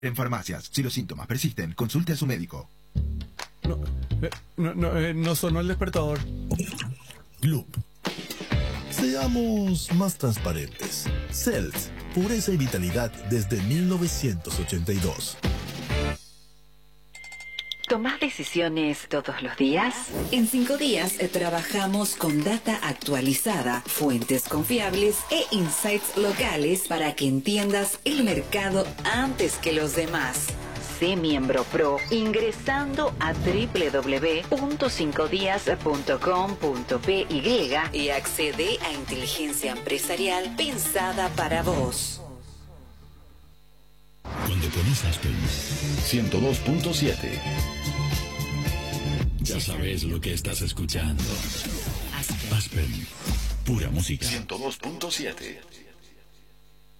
En farmacias, si los síntomas persisten, consulte a su médico. No sonó el despertador. Club. Seamos más transparentes. Cells, pureza y vitalidad desde 1982. ¿Tomás decisiones todos los días? En 5 días trabajamos con data actualizada, fuentes confiables e insights locales para que entiendas el mercado antes que los demás. Sé miembro pro ingresando a www.5dias.com.py y accede a inteligencia empresarial pensada para vos. Cuando pones Aspen 102.7, ya sabes lo que estás escuchando. Aspen, pura música. 102.7.